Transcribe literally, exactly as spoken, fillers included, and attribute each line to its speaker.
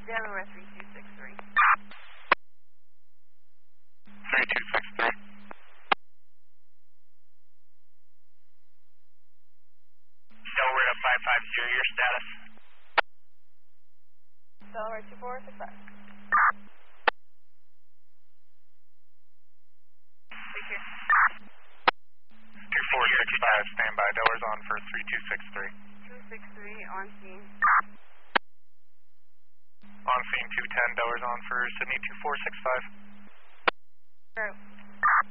Speaker 1: Delaware three two six three.
Speaker 2: three two six three. Delaware five five zero, your status?
Speaker 1: Delaware two four six five.
Speaker 2: two four six five, standby. Delaware's on for three two six three.
Speaker 1: two six three, on scene.
Speaker 2: On scene two ten, Delaware's on for Sydney two four six five.
Speaker 1: True.